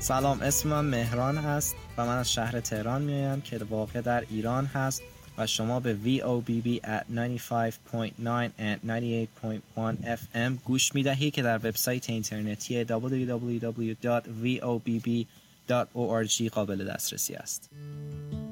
سلام، اسم من مهران هست و من از شهر تهران میایم که واقع در ایران هست و شما به VOBB at 95.9 and 98.1 FM گوش میدهی که در وبسایت اینترنتی www.vobb.org قابل دسترسی است.